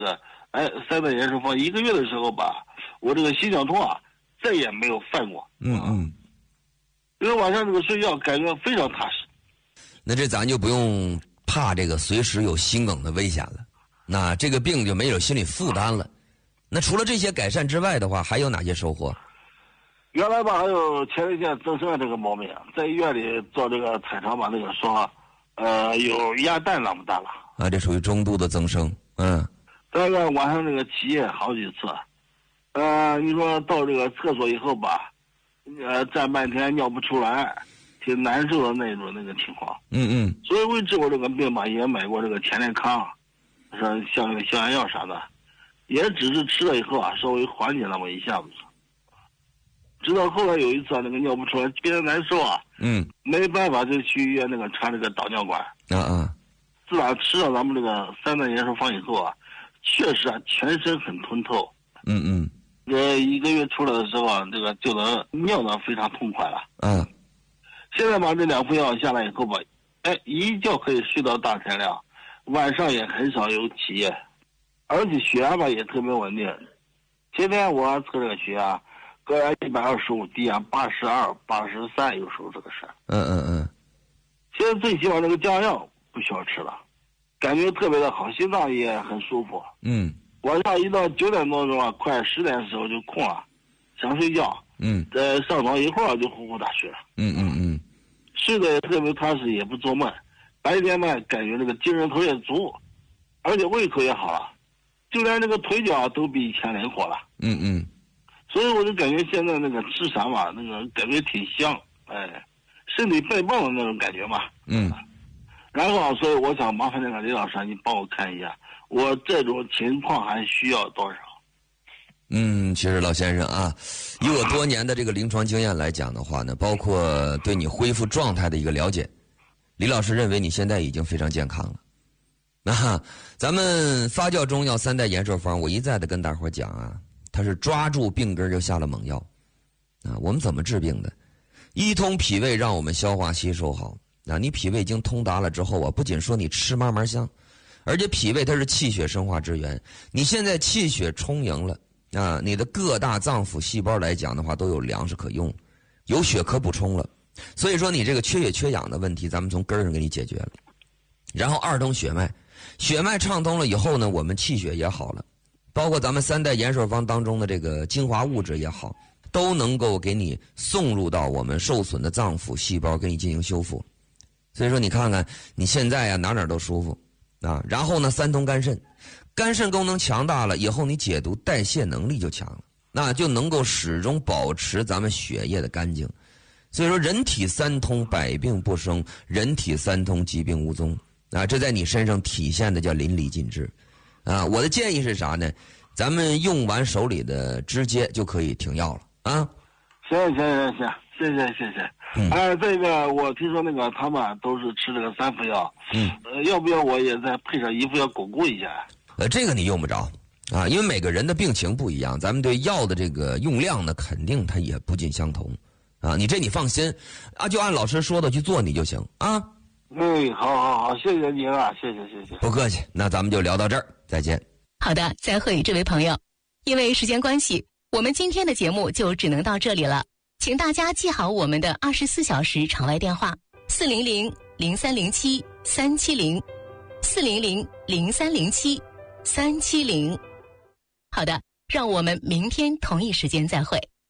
3代延寿方1个月的时候吧，我这个心绞痛啊再也没有犯过。因为晚上这个睡觉感觉非常踏实。 那这咱就不用怕这个随时有心梗的危险了，那这个病就没有心理负担了。那除了这些改善之外的话，还有哪些收获？ 原来吧还有前列腺增生这个毛病，在医院里做这个彩超吧，那个说有鸭蛋那么大了啊，这属于中度的增生。 大概晚上这个起夜好几次。你说到这个厕所以后吧，站半天尿不出来，挺难受的那个情况。所以为治我这个病吧，也买过这个前列康，像这个消炎药啥的，也只是吃了以后啊，稍微缓解那么一下子。直到后来有一次那个尿不出来，憋得难受啊，没办法就去医院那个插这个导尿管。自打吃了咱们这个3代延寿方以后啊，确实啊全身很通透。1个月出来的时候啊，这个就能尿得非常痛快了。现在把这2副药下来以后吧，一觉可以睡到大天亮，晚上也很少有起夜，而且血压吧也特别稳定。前天我测这个血压，高压125，低压82、83，有时候这个事。现在最起码这个降药不需要吃了，感觉特别的好，心脏也很舒服。晚上一到9点多钟啊，快10点的时候就空了，想睡觉。上床一会儿就呼呼大睡了。睡得也特别踏实，也不做梦。白天嘛，感觉这个精神头也足，而且胃口也好了，就连这个腿脚都比以前灵活了。所以我就感觉现在那个吃啥嘛，那个感觉挺香，身体倍棒的那种感觉嘛。然后所以我想麻烦那个李老师，你帮我看一下，我这种情况还需要多少？ 其实老先生啊，以我多年的这个临床经验来讲的话呢，包括对你恢复状态的一个了解，李老师认为你现在已经非常健康了。那咱们发酵中药3代延寿方，我一再的跟大伙讲啊，它是抓住病根就下了猛药。我们怎么治病的？一通脾胃，让我们消化吸收好。你脾胃经通达了之后啊，不仅说你吃慢慢香，而且脾胃它是气血生化之源。你现在气血充盈了你的各大脏腑细胞来讲的话，都有粮食可用，有血可补充了。所以说你这个缺血缺氧的问题，咱们从根儿上给你解决了。然后二通血脉，血脉畅通了以后呢，我们气血也好了，包括咱们3代延寿方当中的这个精华物质也好，都能够给你送入到我们受损的脏腑细胞，给你进行修复。所以说你看看你现在呀，哪都舒服然后呢，3通肝肾，肝肾功能强大了以后，你解毒代谢能力就强了，那就能够始终保持咱们血液的干净。所以说人体3通，百病不生，人体3通，疾病无踪这在你身上体现的叫淋漓尽致我的建议是啥呢？咱们用完手里的直接就可以停药了行，谢谢。这个我听说那个他们都是吃这个3副药，要不要我也再配上1副药巩固一下？ 这个你用不着因为每个人的病情不一样，咱们对药的这个用量呢，肯定它也不尽相同你放心就按老师说的去做你就行好，谢谢您啊，谢谢。 不客气，那咱们就聊到这儿，再见。 好的，再会这位朋友，因为时间关系，我们今天的节目就只能到这里了。请大家记好我们的24小时场外电话：400-0307-370，400-0307-370。好的，让我们明天同一时间再会。